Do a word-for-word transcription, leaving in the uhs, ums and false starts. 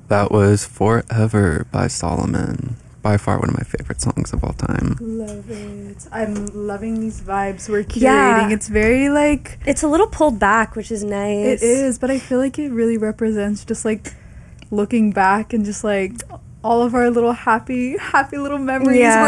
That was Forever by Solomon. By far one of my favorite songs of all time. Love it. I'm loving these vibes we're curating. Yeah. It's very like... It's a little pulled back, which is nice. It is, but I feel like it really represents just like looking back and just like all of our little happy, happy little memories. Yeah. We're